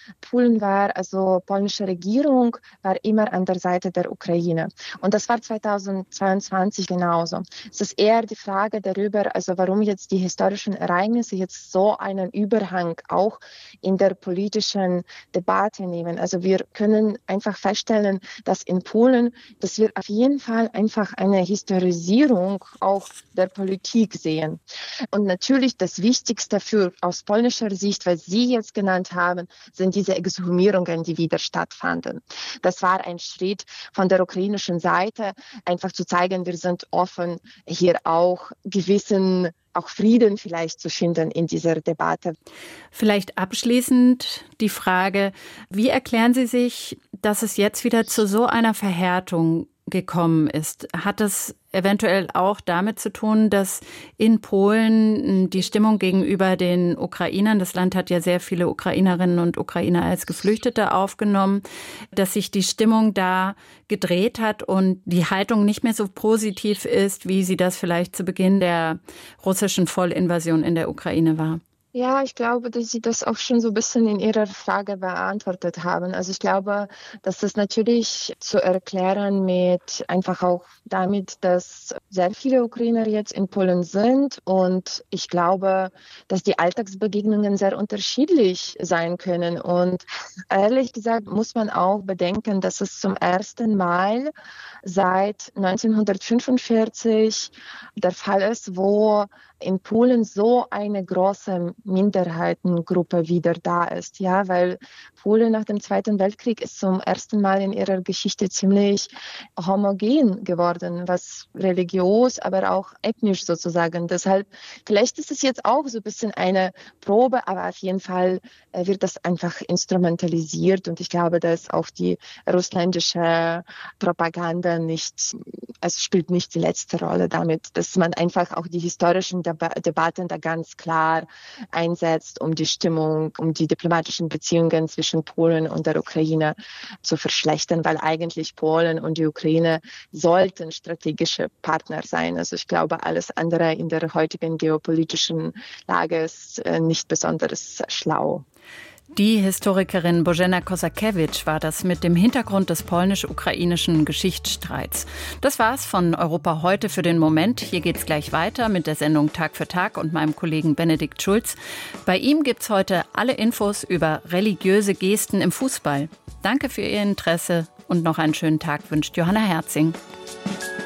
Polen war, also polnische Regierung war immer an der Seite der Ukraine. Und das war 2022 genauso. Es ist eher die Frage darüber, also warum jetzt die historischen Ereignisse jetzt so einen Überhang auch in der politischen Debatte nehmen. Also wir können einfach feststellen, dass in Polen, dass wir auf jeden Fall einfach eine Historisierung auch der Politik sehen. Und natürlich das Wichtigste für aus polnischer Sicht, was Sie jetzt genannt haben, sind diese Exhumierungen, die wieder stattfanden. Das war ein Schritt von der ukrainischen Seite, einfach zu zeigen, wir sind offen, hier auch gewissen auch Frieden vielleicht zu finden in dieser Debatte. Vielleicht abschließend die Frage, wie erklären Sie sich, dass es jetzt wieder zu so einer Verhärtung gekommen ist? Hat das eventuell auch damit zu tun, dass in Polen die Stimmung gegenüber den Ukrainern, das Land hat ja sehr viele Ukrainerinnen und Ukrainer als Geflüchtete aufgenommen, dass sich die Stimmung da gedreht hat und die Haltung nicht mehr so positiv ist, wie sie das vielleicht zu Beginn der russischen Vollinvasion in der Ukraine war? Ja, ich glaube, dass Sie das auch schon so ein bisschen in Ihrer Frage beantwortet haben. Also ich glaube, dass das natürlich zu erklären mit einfach auch damit, dass sehr viele Ukrainer jetzt in Polen sind und ich glaube, dass die Alltagsbegegnungen sehr unterschiedlich sein können. Und ehrlich gesagt muss man auch bedenken, dass es zum ersten Mal seit 1945 der Fall ist, wo in Polen so eine große Minderheitengruppe wieder da ist, ja, weil Polen nach dem Zweiten Weltkrieg ist zum ersten Mal in ihrer Geschichte ziemlich homogen geworden, was religiös, aber auch ethnisch sozusagen. Deshalb, vielleicht ist es jetzt auch so ein bisschen eine Probe, aber auf jeden Fall wird das einfach instrumentalisiert und ich glaube, dass auch die russländische Propaganda nicht, es spielt nicht die letzte Rolle damit, dass man einfach auch die historischen Debatten da ganz klar einsetzt, um die Stimmung, um die diplomatischen Beziehungen zwischen Polen und der Ukraine zu verschlechtern, weil eigentlich Polen und die Ukraine sollten strategische Partner sein. Also ich glaube, alles andere in der heutigen geopolitischen Lage ist nicht besonders schlau. Die Historikerin Bożena Kosakiewicz war das mit dem Hintergrund des polnisch-ukrainischen Geschichtsstreits. Das war's von Europa heute für den Moment. Hier geht's gleich weiter mit der Sendung Tag für Tag und meinem Kollegen Benedikt Schulz. Bei ihm gibt's heute alle Infos über religiöse Gesten im Fußball. Danke für Ihr Interesse und noch einen schönen Tag wünscht Johanna Herzing.